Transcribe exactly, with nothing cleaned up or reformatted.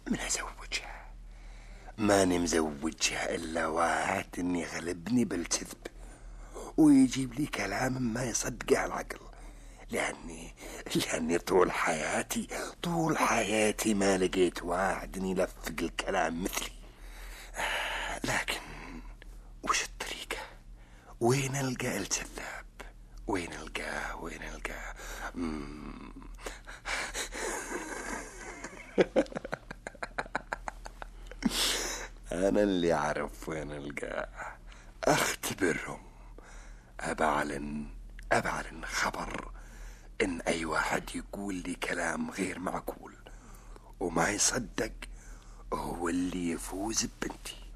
من أزوجها؟ ماني مزوجها إلا واحد إني غلبني بالكذب ويجيب لي كلام ما يصدقه العقل، لأني لأني طول حياتي طول حياتي ما لقيت واحد يلفق الكلام مثلي. لكن وش الطريقة؟ وين ألقى الكذاب؟ وين ألقاه؟ وين ألقاه؟ أنا اللي أعرف وين ألقاه. أختبرهم، أبعلن أبعلن خبر إن أي واحد يقول لي كلام غير معقول وما يصدق هو اللي يفوز ببنتي.